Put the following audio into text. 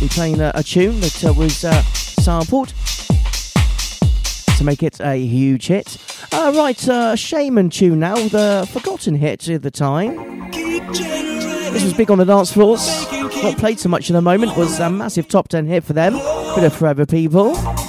We're playing a tune that was sampled to make it a huge hit. Right, Shaman tune now, the forgotten hit at the time. This was big on the dance floors. Not played so much at the moment. Was a massive top 10 hit for them. Bit of Forever People.